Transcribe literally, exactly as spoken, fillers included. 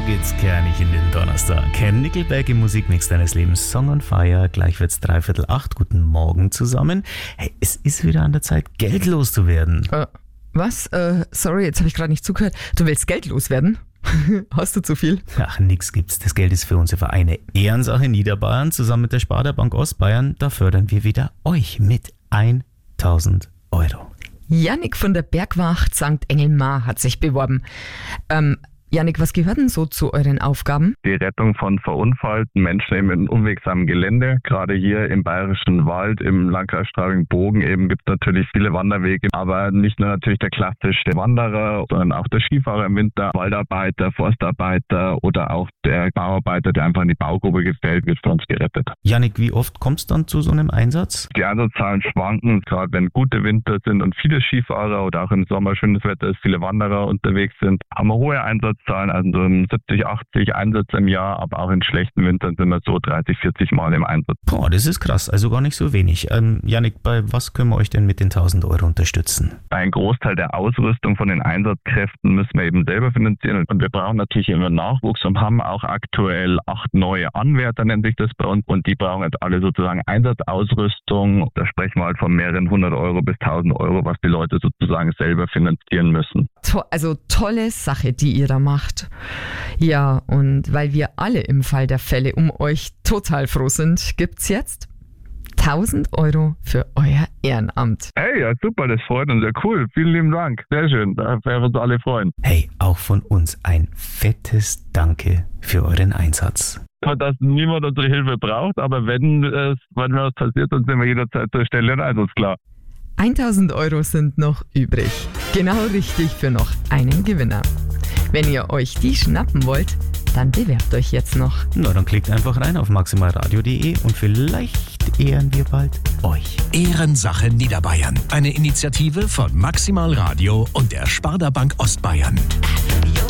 geht's kernig in den Donnerstag. Nickelback im Musikmix deines Lebens, Song on Fire. Gleich wird's dreiviertel acht. Guten Morgen zusammen. Hey, es ist wieder an der Zeit, Geld loszuwerden. Äh, was? Äh, sorry, jetzt habe ich gerade nicht zugehört. Du willst Geld loswerden? Hast du zu viel? Ach, nix gibt's. Das Geld ist für unsere Vereine Ehrensache Niederbayern. Zusammen mit der Sparda Bank Ostbayern, da fördern wir wieder euch mit tausend Euro. Jannik von der Bergwacht Sankt Engelmar hat sich beworben. Ähm, Jannik, was gehört denn so zu euren Aufgaben? Die Rettung von verunfallten Menschen eben in unwegsamem Gelände. Gerade hier im Bayerischen Wald, im Landkreis Straubing-Bogen eben gibt es natürlich viele Wanderwege. Aber nicht nur natürlich der klassische Wanderer, sondern auch der Skifahrer im Winter, Waldarbeiter, Forstarbeiter oder auch der Bauarbeiter, der einfach in die Baugrube gefällt, wird von uns gerettet. Jannik, wie oft kommst du dann zu so einem Einsatz? Die Einsatzzahlen schwanken, gerade wenn gute Winter sind und viele Skifahrer oder auch im Sommer schönes Wetter ist, viele Wanderer unterwegs sind, haben wir hohe Einsatzzahlen. Also so siebzig, achtzig Einsätze im Jahr, aber auch in schlechten Wintern sind wir so dreißig, vierzig Mal im Einsatz. Boah, das ist krass, also gar nicht so wenig. Ähm, Jannik, bei was können wir euch denn mit den tausend Euro unterstützen? Ein Großteil der Ausrüstung von den Einsatzkräften müssen wir eben selber finanzieren und wir brauchen natürlich immer Nachwuchs und haben auch aktuell acht neue Anwärter, nennt sich das bei uns, und die brauchen jetzt alle sozusagen Einsatzausrüstung. Da sprechen wir halt von mehreren hundert Euro bis tausend Euro, was die Leute sozusagen selber finanzieren müssen. To- also tolle Sache, die ihr da macht. Macht. Ja, und weil wir alle im Fall der Fälle um euch total froh sind, gibt's jetzt tausend Euro für euer Ehrenamt. Hey, ja super, das freut uns, ja cool, vielen lieben Dank, sehr schön, da werden wir uns alle freuen. Hey, auch von uns ein fettes Danke für euren Einsatz. Dass niemand unsere Hilfe braucht, aber wenn es, wenn was passiert, dann sind wir jederzeit zur Stelle in Einsatz, klar. tausend Euro sind noch übrig. Genau richtig für noch einen Gewinner. Wenn ihr euch die schnappen wollt, dann bewerbt euch jetzt noch. Na, dann klickt einfach rein auf maximalradio punkt de und vielleicht ehren wir bald euch. Ehrensache Niederbayern. Eine Initiative von Maximal Radio und der Sparda Bank Ostbayern.